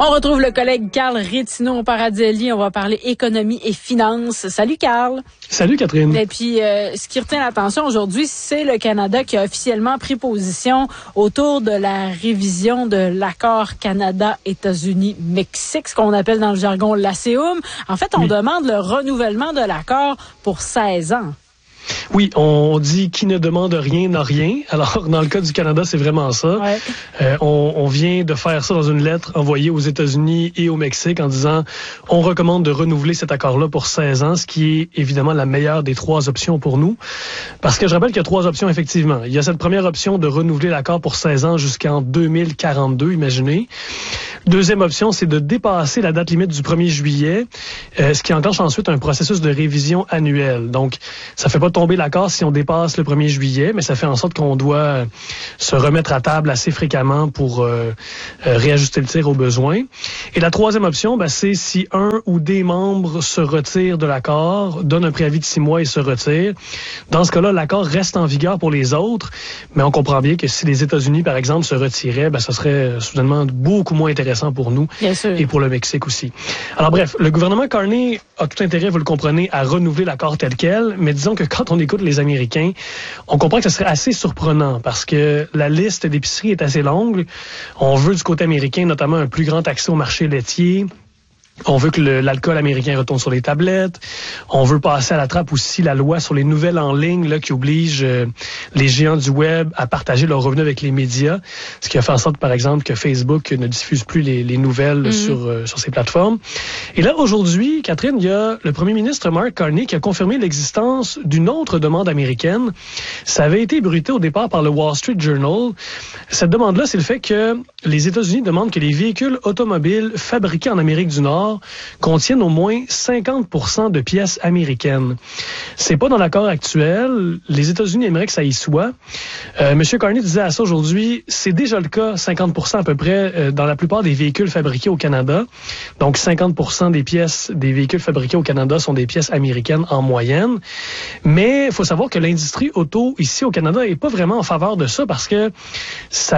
On retrouve le collègue Carl Rétinaud-Paradeli. On va parler économie et finances. Salut Carl. Salut Catherine. Et puis, ce qui retient l'attention aujourd'hui, c'est le Canada qui a officiellement pris position autour de la révision de l'accord Canada-États-Unis-Mexique, ce qu'on appelle dans le jargon l'ACEUM. En fait, on demande le renouvellement de l'accord pour 16 ans. Oui, on dit qui ne demande rien n'a rien. Alors, dans le cas du Canada, c'est vraiment ça. Ouais. On vient de faire ça dans une lettre envoyée aux États-Unis et au Mexique en disant on recommande de renouveler cet accord-là pour 16 ans, ce qui est évidemment la meilleure des trois options pour nous. Parce que je rappelle qu'il y a trois options, effectivement. Il y a cette première option de renouveler l'accord pour 16 ans jusqu'en 2042, imaginez. Deuxième option, c'est de dépasser la date limite du 1er juillet, ce qui enclenche ensuite un processus de révision annuelle. Donc, ça fait pas tomber l'accord si on dépasse le 1er juillet, mais ça fait en sorte qu'on doit se remettre à table assez fréquemment pour réajuster le tir aux besoins. Et la troisième option, c'est si un ou des membres se retirent de l'accord, donnent un préavis de 6 mois et se retirent. Dans ce cas-là, l'accord reste en vigueur pour les autres, mais on comprend bien que si les États-Unis, par exemple, se retiraient, ça serait soudainement beaucoup moins intéressant pour nous et pour le Mexique aussi. Alors bref, le gouvernement Carney a tout intérêt, vous le comprenez, à renouveler l'accord tel quel, mais disons que quand on écoute les Américains, on comprend que ce serait assez surprenant parce que la liste d'épiceries est assez longue. On veut du côté américain notamment un plus grand accès au marché laitier. On veut que l'alcool américain retourne sur les tablettes. On veut passer à la trappe aussi la loi sur les nouvelles en ligne là, qui oblige les géants du web à partager leurs revenus avec les médias. Ce qui a fait en sorte, par exemple, que Facebook ne diffuse plus les nouvelles sur ses plateformes. Et là, aujourd'hui, Catherine, il y a le premier ministre Mark Carney qui a confirmé l'existence d'une autre demande américaine. Ça avait été bruité au départ par le Wall Street Journal. Cette demande-là, c'est le fait que les États-Unis demandent que les véhicules automobiles fabriqués en Amérique du Nord contiennent au moins 50% de pièces américaines. C'est pas dans l'accord actuel. Les États-Unis aimeraient que ça y soit. Monsieur Carney disait à ça aujourd'hui, c'est déjà le cas, 50% à peu près, dans la plupart des véhicules fabriqués au Canada. Donc, 50% des pièces des véhicules fabriqués au Canada sont des pièces américaines en moyenne. Mais il faut savoir que l'industrie auto ici au Canada est pas vraiment en faveur de ça parce que ça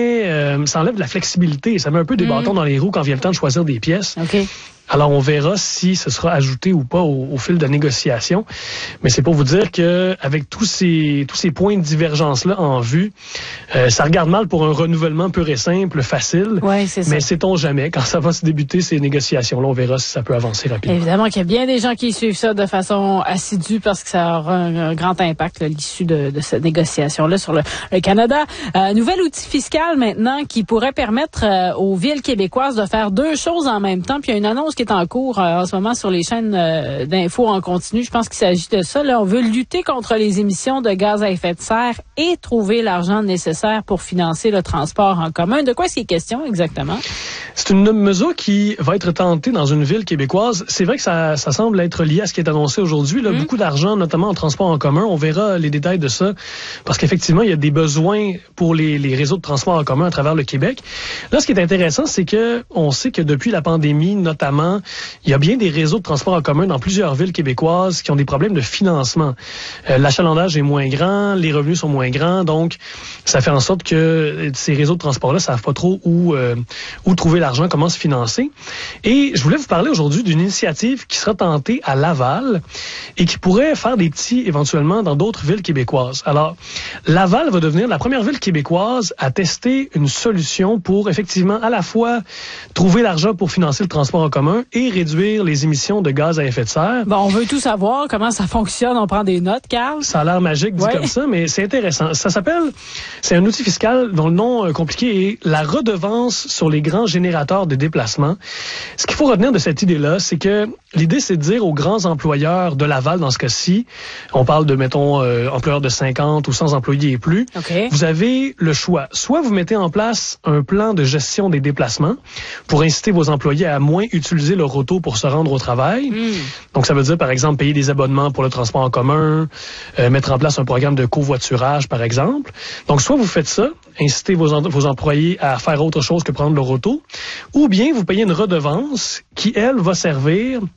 enlève de la flexibilité. Ça met un peu des bâtons dans les roues quand vient le temps de choisir des pièces. Okay. Alors, on verra si ce sera ajouté ou pas au fil de négociation. Mais c'est pour vous dire que avec tous ces points de divergence-là en vue, ça regarde mal pour un renouvellement pur et simple, facile. Ouais, c'est ça. Mais sait-on jamais, quand ça va se débuter, ces négociations-là, on verra si ça peut avancer rapidement. Évidemment qu'il y a bien des gens qui suivent ça de façon assidue parce que ça aura un grand impact, l'issue de cette négociation-là sur le Canada. Nouvel outil fiscal maintenant qui pourrait permettre aux villes québécoises de faire deux choses en même temps. Puis il y a une annonce qui est en cours en ce moment sur les chaînes d'infos en continu. Je pense qu'il s'agit de ça. Là, on veut lutter contre les émissions de gaz à effet de serre et trouver l'argent nécessaire pour financer le transport en commun. De quoi est-ce qu'il est question exactement? C'est une mesure qui va être tentée dans une ville québécoise. C'est vrai que ça semble être lié à ce qui est annoncé aujourd'hui. Là, beaucoup d'argent, notamment en transport en commun. On verra les détails de ça parce qu'effectivement, il y a des besoins pour les réseaux de transport en commun à travers le Québec. Là, ce qui est intéressant, c'est que on sait que depuis la pandémie, notamment, il y a bien des réseaux de transport en commun dans plusieurs villes québécoises qui ont des problèmes de financement. L'achalandage est moins grand, les revenus sont moins grands, donc ça fait en sorte que ces réseaux de transport-là savent pas trop où trouver l'argent, comment se financer. Et je voulais vous parler aujourd'hui d'une initiative qui sera tentée à Laval et qui pourrait faire des petits éventuellement dans d'autres villes québécoises. Alors, Laval va devenir la première ville québécoise à tester une solution pour effectivement à la fois trouver l'argent pour financer le transport en commun et réduire les émissions de gaz à effet de serre. Bon, on veut tout savoir, comment ça fonctionne, on prend des notes, Carl. Ça a l'air magique dit comme ça, mais c'est intéressant. C'est un outil fiscal dont le nom compliqué est la redevance sur les grands générateurs de déplacement. Ce qu'il faut retenir de cette idée-là, c'est que l'idée, c'est de dire aux grands employeurs de Laval, dans ce cas-ci, on parle de, mettons, employeurs de 50 ou 100 employés et plus, vous avez le choix. Soit vous mettez en place un plan de gestion des déplacements pour inciter vos employés à moins utiliser leur auto pour se rendre au travail. Donc, ça veut dire, par exemple, payer des abonnements pour le transport en commun, mettre en place un programme de covoiturage, par exemple. Donc, soit vous faites ça, incitez vos employés à faire autre chose que prendre leur auto, ou bien vous payez une redevance qui, elle, va servir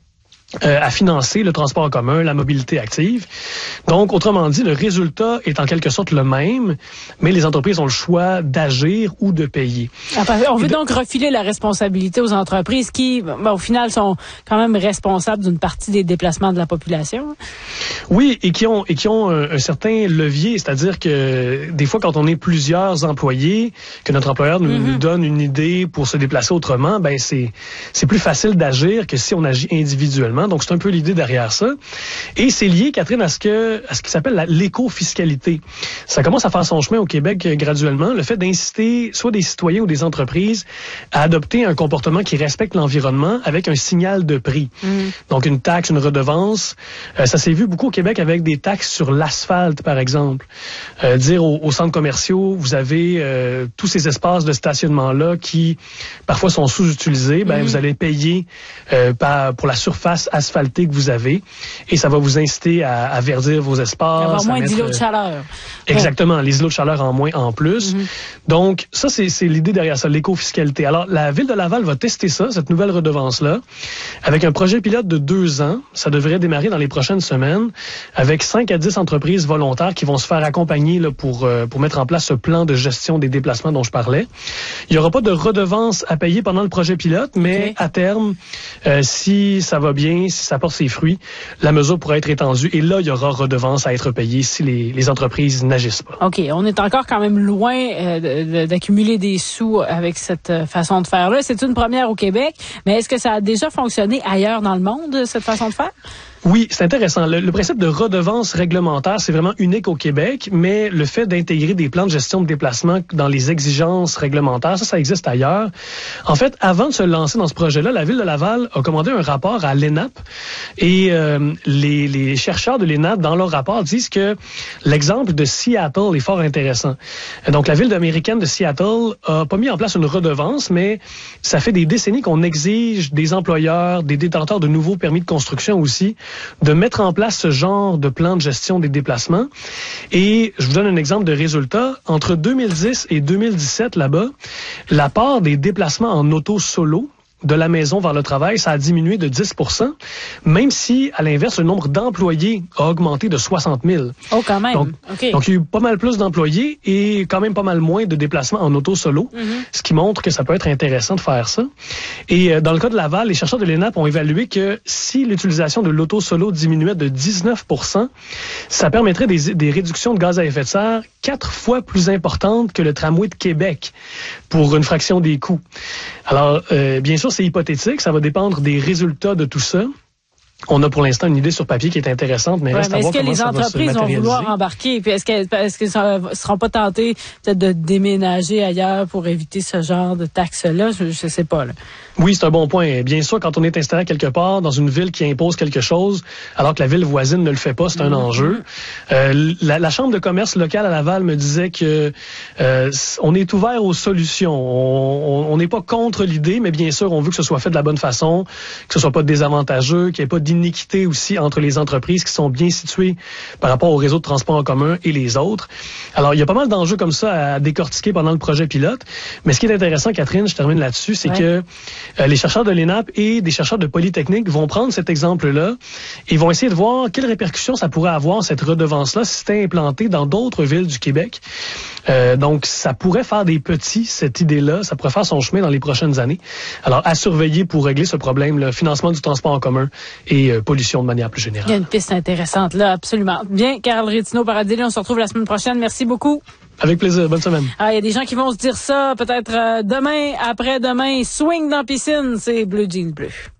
à financer le transport en commun, la mobilité active. Donc, autrement dit, le résultat est en quelque sorte le même, mais les entreprises ont le choix d'agir ou de payer. On veut donc refiler la responsabilité aux entreprises qui, au final, sont quand même responsables d'une partie des déplacements de la population. Oui, et qui ont un certain levier, c'est-à-dire que des fois, quand on est plusieurs employés, que notre employeur nous donne une idée pour se déplacer autrement, ben c'est plus facile d'agir que si on agit individuellement. Donc, c'est un peu l'idée derrière ça. Et c'est lié, Catherine, à ce qui s'appelle l'éco-fiscalité. Ça commence à faire son chemin au Québec graduellement. Le fait d'inciter soit des citoyens ou des entreprises à adopter un comportement qui respecte l'environnement avec un signal de prix. Donc, une taxe, une redevance. Ça s'est vu beaucoup au Québec avec des taxes sur l'asphalte, par exemple. Dire aux centres commerciaux, vous avez tous ces espaces de stationnement-là qui, parfois, sont sous-utilisés. Ben, vous allez payer pour la surface asphaltée que vous avez et ça va vous inciter à verdir vos espaces. Avoir moins d'îlots de chaleur. Exactement, les îlots de chaleur en moins en plus. Donc, ça, c'est l'idée derrière ça, l'éco-fiscalité. Alors, la Ville de Laval va tester ça, cette nouvelle redevance-là, avec un projet pilote de 2 ans. Ça devrait démarrer dans les prochaines semaines, avec 5 à 10 entreprises volontaires qui vont se faire accompagner là, pour mettre en place ce plan de gestion des déplacements dont je parlais. Il n'y aura pas de redevance à payer pendant le projet pilote, mais à terme, si ça va bien, si ça porte ses fruits, la mesure pourra être étendue et là, il y aura redevance à être payée si les entreprises n'agissent pas. OK. On est encore quand même loin d'accumuler des sous avec cette façon de faire-là. C'est une première au Québec, mais est-ce que ça a déjà fonctionné ailleurs dans le monde, cette façon de faire? Oui, c'est intéressant. Le principe de redevance réglementaire, c'est vraiment unique au Québec, mais le fait d'intégrer des plans de gestion de déplacement dans les exigences réglementaires, ça existe ailleurs. En fait, avant de se lancer dans ce projet-là, la Ville de Laval a commandé un rapport à l'ENAP et les chercheurs de l'ENAP, dans leur rapport, disent que l'exemple de Seattle est fort intéressant. Donc, la Ville américaine de Seattle a pas mis en place une redevance, mais ça fait des décennies qu'on exige des employeurs, des détenteurs de nouveaux permis de construction aussi, de mettre en place ce genre de plan de gestion des déplacements. Et je vous donne un exemple de résultat. Entre 2010 et 2017, là-bas, la part des déplacements en auto solo de la maison vers le travail, ça a diminué de 10%, même si, à l'inverse, le nombre d'employés a augmenté de 60 000. Oh, quand même. Donc, okay. Donc, il y a eu pas mal plus d'employés et quand même pas mal moins de déplacements en auto solo, ce qui montre que ça peut être intéressant de faire ça. Et dans le cas de Laval, les chercheurs de l'ENAP ont évalué que si l'utilisation de l'auto solo diminuait de 19%, ça permettrait des réductions de gaz à effet de serre 4 fois plus importantes que le tramway de Québec pour une fraction des coûts. Alors, bien sûr, c'est hypothétique, ça va dépendre des résultats de tout ça. On a pour l'instant une idée sur papier qui est intéressante, mais reste à voir comment ça va se matérialiser. Est-ce que les entreprises vont vouloir embarquer? Puis est-ce que seront pas tentés peut-être de déménager ailleurs pour éviter ce genre de taxes-là? Je sais pas, là. Oui, c'est un bon point. Bien sûr, quand on est installé quelque part dans une ville qui impose quelque chose, alors que la ville voisine ne le fait pas, c'est un enjeu. La Chambre de commerce locale à Laval me disait que on est ouvert aux solutions. On n'est pas contre l'idée, mais bien sûr, on veut que ce soit fait de la bonne façon, que ce soit pas désavantageux, qu'il n'y ait pas d'iniquité aussi entre les entreprises qui sont bien situées par rapport au réseau de transport en commun et les autres. Alors, il y a pas mal d'enjeux comme ça à décortiquer pendant le projet pilote. Mais ce qui est intéressant, Catherine, je termine là-dessus, c'est que les chercheurs de l'ENAP et des chercheurs de Polytechnique vont prendre cet exemple-là et vont essayer de voir quelles répercussions ça pourrait avoir, cette redevance-là, si c'était implanté dans d'autres villes du Québec. Donc, ça pourrait faire des petits, cette idée-là. Ça pourrait faire son chemin dans les prochaines années. Alors, à surveiller pour régler ce problème, le financement du transport en commun et pollution de manière plus générale. Il y a une piste intéressante, là, absolument. Bien, Carl Rétino-Paradis, on se retrouve la semaine prochaine. Merci beaucoup. Avec plaisir. Bonne semaine. Il y a des gens qui vont se dire ça peut-être demain, après-demain. Swing dans la piscine, c'est Bleu Jeans Bleu.